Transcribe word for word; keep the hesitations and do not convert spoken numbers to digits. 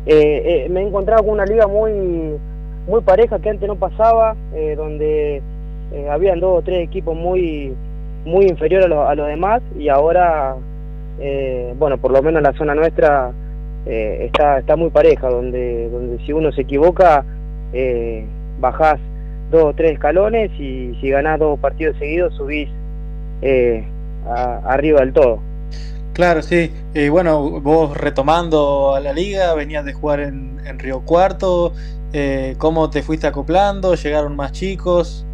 Eh, eh, me he encontrado con una liga muy, muy pareja que antes no pasaba, eh, donde eh, habían dos o tres equipos muy, muy inferiores a, lo- a los demás y ahora, eh, bueno, por lo menos en la zona nuestra eh, está, está muy pareja, donde, donde si uno se equivoca, eh, bajás dos o tres escalones y si ganás dos partidos seguidos subís eh, a- arriba del todo. Claro, sí. Y bueno, vos retomando a la liga, venías de jugar en, en Río Cuarto, eh, ¿cómo te fuiste acoplando? ¿Llegaron más chicos?